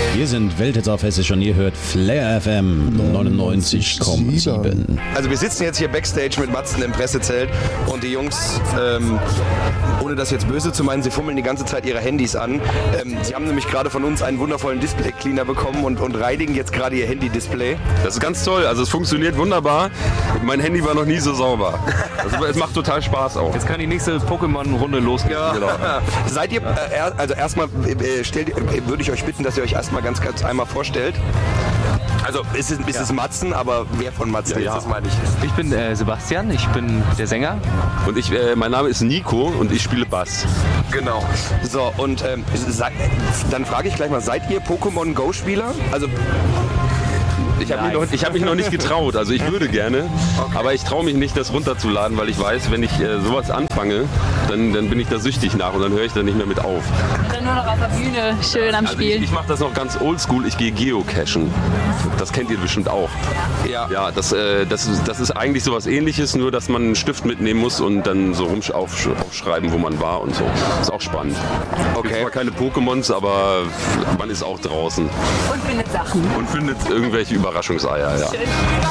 Wir sind Welthits auf Hessisch und ihr hört Flair FM 99,7. Also wir sitzen jetzt hier Backstage mit Matzen im Pressezelt und die Jungs, ohne das jetzt böse zu meinen, sie fummeln die ganze Zeit ihre Handys an. Sie haben nämlich gerade von uns einen wundervollen Display-Cleaner bekommen und reinigen jetzt gerade ihr Handy-Display. Das ist ganz toll, also es funktioniert wunderbar. Mein Handy war noch nie so sauber. Also es macht total Spaß auch. Jetzt kann die nächste Pokémon-Runde losgehen. Ja. Genau. Seid ihr, also erstmal würde ich euch bitten, dass ihr euch erstmal ganz einmal vorstellt. Also ist es Matzen, aber wer von Matzen Ja. ist, das meine ich. Ich bin Sebastian, ich bin der Sänger. Und mein Name ist Nico und ich spiele Bass. Genau. So, und dann frage ich gleich mal, seid ihr Pokémon Go-Spieler? Also Ich habe mich noch nicht getraut, also ich würde gerne, aber ich traue mich nicht, das runterzuladen, weil ich weiß, wenn ich sowas anfange, dann bin ich da süchtig nach und dann höre ich da nicht mehr mit auf. Dann nur noch auf der Bühne, schön am Also Spiel. ich mache das noch ganz oldschool, ich gehe geocachen. Das kennt ihr bestimmt auch. Ja, das ist eigentlich sowas Ähnliches, nur dass man einen Stift mitnehmen muss und dann so aufschreiben, wo man war und so. Ist auch spannend. Okay. Gibt zwar keine Pokémons, aber man ist auch draußen Und findet Sachen. und findet irgendwelche Überraschungseier. Ja.